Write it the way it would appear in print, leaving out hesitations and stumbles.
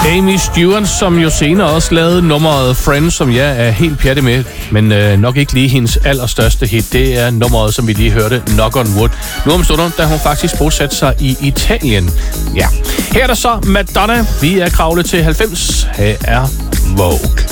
Amy Stewart, som jo senere også lavede nummeret Friends, som jeg er helt pjattet med, men nok ikke lige hendes allerstørste hit. Det er nummeret, som vi lige hørte, Knock on Wood. Nu om stunder, da hun faktisk bosat sig i Italien. Ja. Her er der så Madonna. Vi er kravlet til 90. Her er Vogue.